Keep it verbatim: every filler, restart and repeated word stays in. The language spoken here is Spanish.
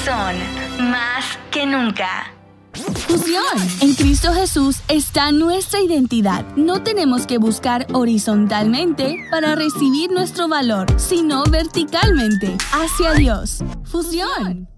son más que nunca. Fusión. En Cristo Jesús está nuestra identidad. No tenemos que buscar horizontalmente para recibir nuestro valor, sino verticalmente, hacia Dios. Fusión.